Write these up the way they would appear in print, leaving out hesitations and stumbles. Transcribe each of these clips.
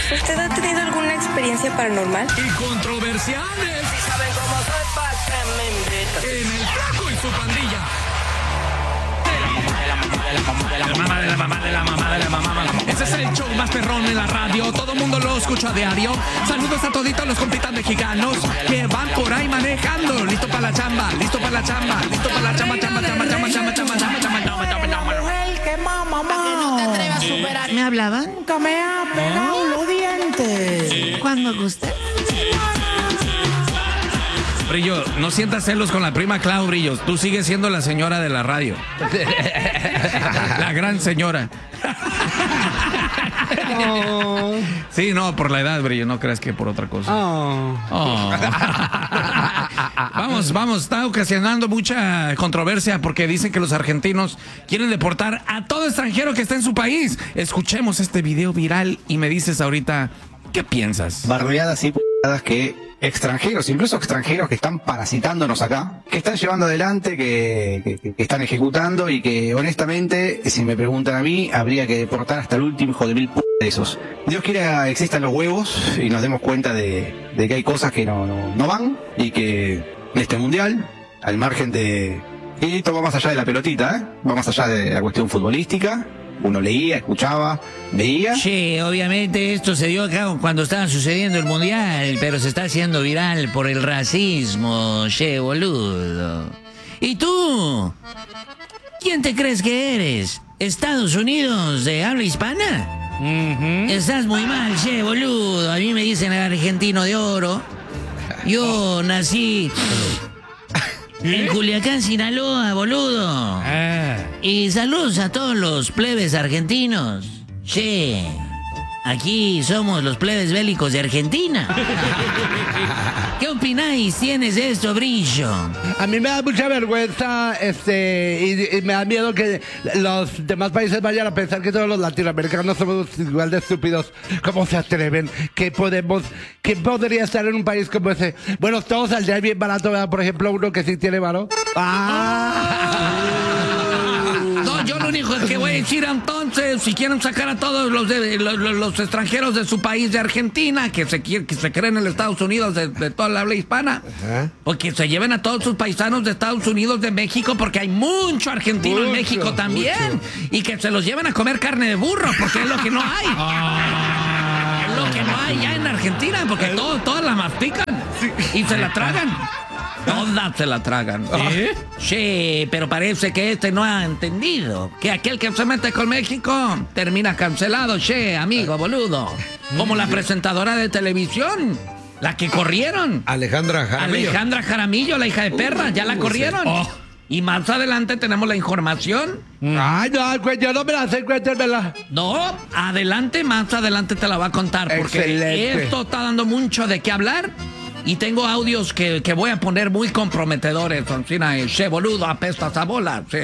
¿Usted ha tenido alguna experiencia paranormal? Y controversiales. Si saben cómo soy, ¿pa' qué me invitan? En el Flaco y su pandilla. Ese es el show más perrón en la radio. Todo el mundo lo escucha a diario. Saludos a toditos los compitas mexicanos que van por ahí manejando. Listo para la chamba, listo para la chamba, listo para la chamba, chamba. ¿Me hablaban? Nunca me ha pegado los dientes. Cuando guste. Brillo, no sientas celos con la prima Clau, Brillo. Tú sigues siendo la señora de la radio. La gran señora. Oh. Sí, no, por la edad, Brillo. No creas que por otra cosa. Oh. Vamos, está ocasionando mucha controversia porque dicen que los argentinos quieren deportar a todo extranjero que esté en su país. Escuchemos este video viral y me dices ahorita, ¿qué piensas? Bardeadas y p***adas que extranjeros, incluso extranjeros que están parasitándonos acá, que están llevando adelante, que están ejecutando y que honestamente, si me preguntan a mí, habría que deportar hasta el último hijo de mil p*** de esos. Dios quiera existan los huevos y nos demos cuenta de que hay cosas que no van y que en este mundial, al margen de... Y esto va más allá de la pelotita, va más allá de la cuestión futbolística. Uno leía, escuchaba, veía. Sí, obviamente esto se dio acá cuando estaba sucediendo el mundial, pero se está haciendo viral por el racismo, che, boludo. ¿Y tú? ¿Quién te crees que eres? ¿Estados Unidos de habla hispana? Estás muy mal, che, boludo. A mí me dicen el argentino de oro. Yo nací en Culiacán, Sinaloa, boludo. Y saludos a todos los plebes argentinos. Che, aquí somos los plebes bélicos de Argentina. ¿Qué opináis? ¿Tienes esto, Brillo? A mí me da mucha vergüenza y me da miedo que los demás países vayan a pensar que todos los latinoamericanos somos igual de estúpidos. ¿Cómo se atreven? ¿Qué podría estar en un país como ese? Bueno, todo saldría bien barato, ¿verdad? Por ejemplo, uno que sí tiene varo. No, yo lo único que voy a decir entonces, si quieren sacar a todos los extranjeros de su país de Argentina, que se creen en los Estados Unidos de toda la habla hispana, porque se lleven a todos sus paisanos de Estados Unidos, de México, porque hay mucho argentino en México también, y que se los lleven a comer carne de burro, porque es lo que no hay. Es lo que no hay ya en Argentina, porque todas la mastican y se la tragan. Todas se la tragan. Sí, pero parece que no ha entendido que aquel que se mete con México termina cancelado, amigo, boludo. Como la presentadora de televisión, la que corrieron. Alejandra Jaramillo, la hija de perra, ya la corrieron. Y más adelante tenemos la información. Ay, no, yo no me la sé, cuéntemela. No, más adelante te la va a contar. Porque excelente. Esto está dando mucho de qué hablar. Y tengo audios que voy a poner muy comprometedores. Che, boludo, apestas a bola. Sí.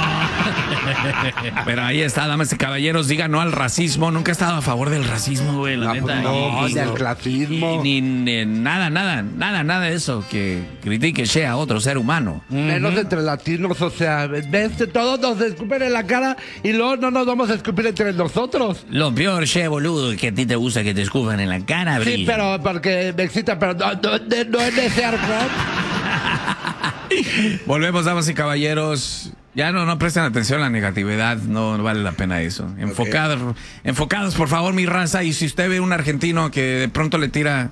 Pero ahí está, damas y caballeros, digan no al racismo. Nunca he estado a favor del racismo, güey, la neta. Del clasismo. Ni nada de eso que critique a otro ser humano. Menos entre latinos, o sea, ves, todos nos escupen en la cara y luego no nos vamos a escupir entre nosotros. Lo peor, boludo, es que a ti te gusta que te escupan en la cara, Brillo. Sí, pero porque me excita, pero no es de ser, Volvemos, damas y caballeros. Ya no presten atención a la negatividad, no vale la pena eso. Enfocados, por favor, mi raza. Y si usted ve un argentino que de pronto le tira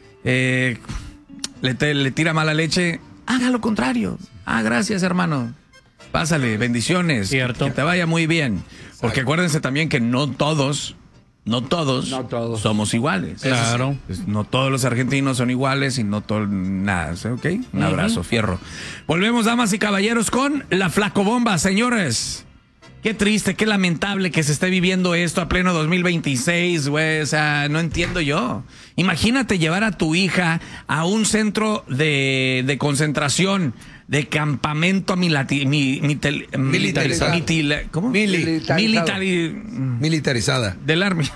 le tira mala leche, haga lo contrario. Gracias, hermano. Pásale, bendiciones. Cierto. Que te vaya muy bien. Porque acuérdense también que no todos somos iguales. Claro. No todos los argentinos son iguales y no todo nada, ¿ok? Un abrazo, fierro. Volvemos, damas y caballeros, con la flacobomba, señores. Qué triste, qué lamentable que se esté viviendo esto a pleno 2026, güey. O sea, no entiendo yo. Imagínate llevar a tu hija a un centro de concentración, de campamento militarizada. Del Army.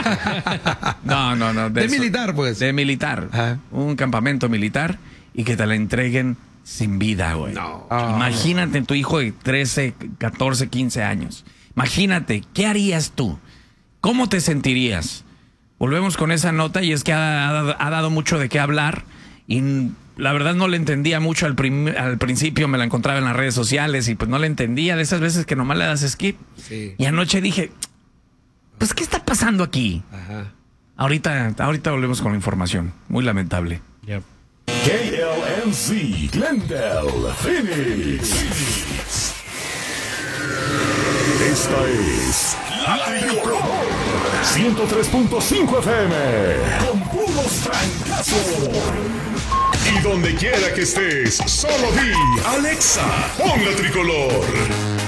No. De militar, pues. De militar. Ajá. Un campamento militar y que te la entreguen sin vida, güey. No. Imagínate tu hijo de 13, 14, 15 años. Imagínate, ¿qué harías tú? ¿Cómo te sentirías? Volvemos con esa nota y es que ha dado mucho de qué hablar y la verdad no le entendía mucho al principio, me la encontraba en las redes sociales y pues no le entendía, de esas veces que nomás le das skip. Sí. Y anoche dije, pues ¿qué está pasando aquí? Ajá. Ahorita volvemos con la información, muy lamentable. Yep. KLNC Glendale, Phoenix. Esta es La Tricolor 103.5 FM con puros francazos. Y donde quiera que estés, solo di Alexa, pon La Tricolor.